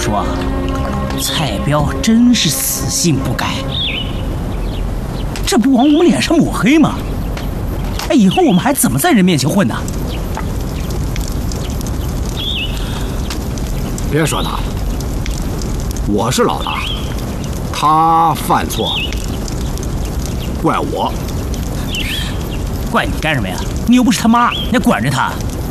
说，蔡彪真是死性不改，这不往我们脸上抹黑吗？哎，以后我们还怎么在人面前混呢？ 别说他了，我是老大，他犯错，怪我。 怪你干什么呀？你又不是他妈，你还管着他？